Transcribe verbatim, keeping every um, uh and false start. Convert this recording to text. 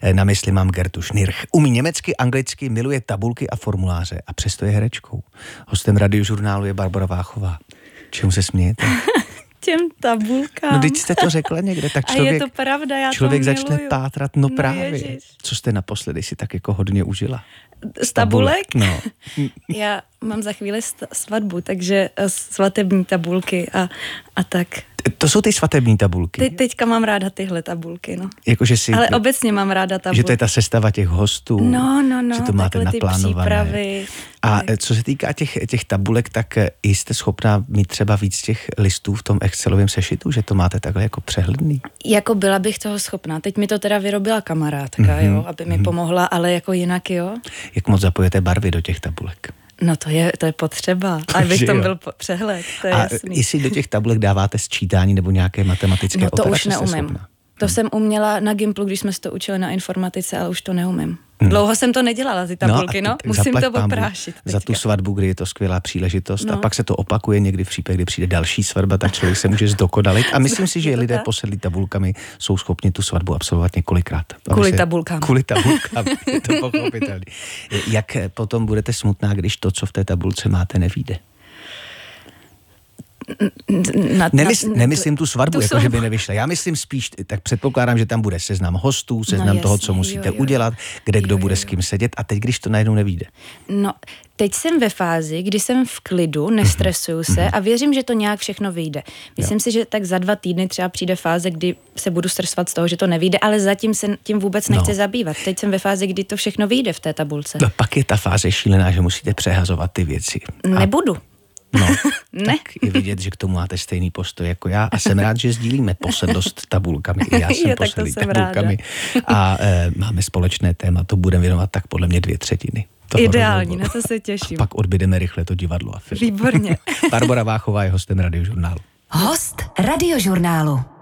Na mysli mám Gertu Schnirch. Umí německy, anglicky, miluje tabulky a formuláře a přesto je herečkou. Hostem Radiožurnálu je Barbora Váchová. Čemu se smějete? Těm tabulkám. No, teď jste to řekla někde, tak člověk, a je to pravda, já člověk to začne miluju. pátrat, no, No právě. ježiš. Co jste naposledy si tak jako hodně užila? Z tabulek? No. Já mám za chvíli svatbu, takže svatební tabulky a, a tak. To jsou ty svatební tabulky. Te, teďka mám ráda tyhle tabulky, no. Jako, že si, Ale obecně mám ráda tabulky. Že to je ta sestava těch hostů. No, no, no. Že to máte naplánované. Přípravy. A tak. Co se týká těch, těch tabulek, tak jste schopná mít třeba víc těch listů v tom Excelovém sešitu, že to máte takhle jako přehledný? Jako byla bych toho schopná. Teď mi to teda vyrobila kamarádka, mm-hmm. jo, aby mi mm-hmm. pomohla, ale jako jinak, jo. Jak moc zapojete barvy do těch tabulek? No to je, to je potřeba, abych tam byl přehled, to je a jasný. jestli do těch tabulek dáváte sčítání nebo nějaké matematické no to operace, už neumím. schopná? To jsem uměla na Gimplu, když jsme se to učili na informatice, ale už to neumím. Hmm. Dlouho jsem to nedělala, ty tabulky, no. no. Musím to oprášit. Za tu svatbu, kdy je to skvělá příležitost no. a pak se to opakuje někdy v případě, kdy přijde další svatba, tak člověk se může zdokonalit. A myslím si, že lidé posedlí tabulkami jsou schopni tu svatbu absolvovat několikrát. Kvůli se... tabulkám. Kvůli tabulkám, je to pochopitelné. Jak potom budete smutná, když to, co v té tabulce máte, nevyjde? Na, Nemysl, na, nemyslím tu svatbu, tu jako že by nevyšla. Já myslím spíš, tak předpokládám, že tam bude seznam hostů, seznam no jasný, toho, co musíte jo, jo. udělat, kde kdo jo, bude jo. s kým sedět a teď, když to najednou nevyjde. No, teď jsem ve fázi, kdy jsem v klidu, nestresuju se a věřím, že to nějak všechno vyjde. Myslím jo. si, že tak za dva týdny třeba přijde fáze, kdy se budu stresovat z toho, že to nevyjde, ale zatím se tím vůbec nechci no. zabývat. Teď jsem ve fázi, kdy to všechno vyjde v té tabulce. No, pak je ta fáze šílená, že musíte přehazovat ty věci. A... Nebudu. No, ne. tak je vidět, že k tomu máte stejný postoj jako já a jsem rád, že sdílíme posedlost tabulkami. I já jsem jo, posedlý tabulkami. Ráda. A e, máme společné téma, to budeme věnovat tak podle mě dvě třetiny. Ideální, na to se těším. A pak odbydeme rychle to divadlo a film. Výborně. Barbora Váchová je hostem Radiožurnálu. Host Radiožurnálu.